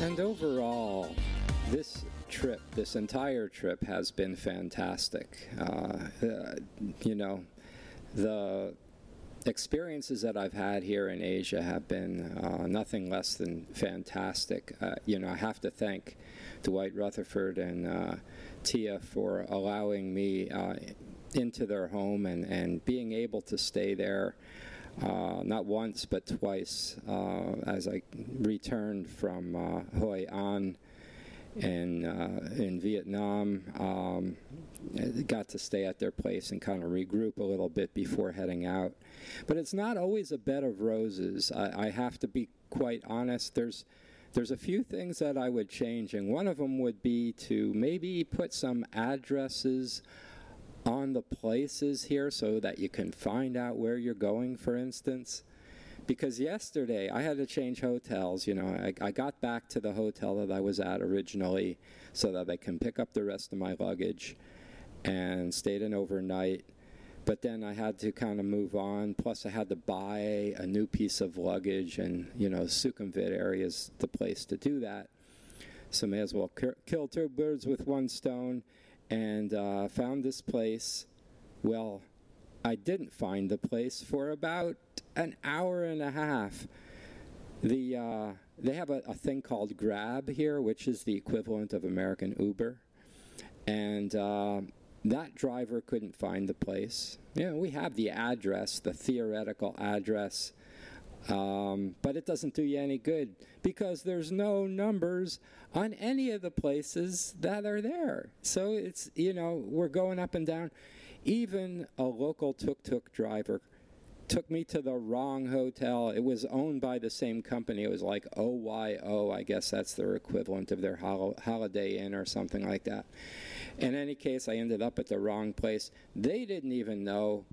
And overall, this entire trip has been fantastic. The experiences that I've had here in Asia have been nothing less than fantastic. I have to thank Dwight Rutherford and Tia for allowing me into their home and being able to stay there not once but twice as I returned from Hoi An in Vietnam. Got to stay at their place and kind of regroup a little bit before heading out. But it's not always a bed of roses. I have to be quite honest. There's a few things that I would change, and one of them would be to maybe put some addresses on the places here so that you can find out where you're going, for instance. Because yesterday I had to change hotels. I got back to the hotel that I was at originally so that I can pick up the rest of my luggage and stayed in overnight. But then I had to kind of move on. Plus I had to buy a new piece of luggage, and Sukhumvit area is the place to do that. So may as well kill two birds with one stone, and found this place. Well, I didn't find the place for about an hour and a half. They have a thing called Grab here, which is the equivalent of American Uber, and that driver couldn't find the place. We have the address, the theoretical address, but it doesn't do you any good because there's no numbers on any of the places that are there. So it's, we're going up and down. Even a local tuk-tuk driver took me to the wrong hotel. It was owned by the same company. It was like OYO. I guess that's their equivalent of their Holiday Inn or something like that. In any case, I ended up at the wrong place. They didn't even know,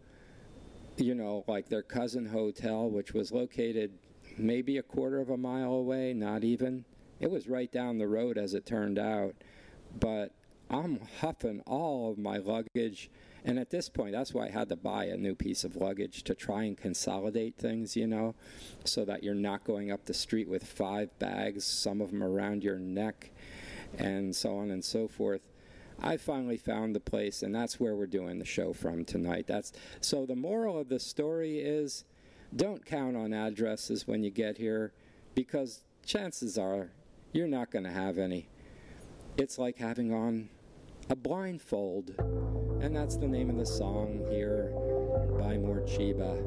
like their cousin hotel, which was located maybe a quarter of a mile away, not even. It was right down the road, as it turned out. But I'm huffing all of my luggage, and at this point, that's why I had to buy a new piece of luggage to try and consolidate things, so that you're not going up the street with 5 bags, some of them around your neck, and so on and so forth. I finally found the place, and that's where we're doing the show from tonight. So the moral of the story is, don't count on addresses when you get here, because chances are you're not going to have any. It's like having on a blindfold, and that's the name of the song here by Morcheeba.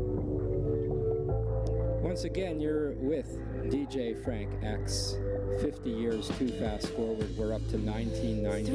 Once again, you're with DJ Frank X. 50 years too fast forward. We're up to 1990.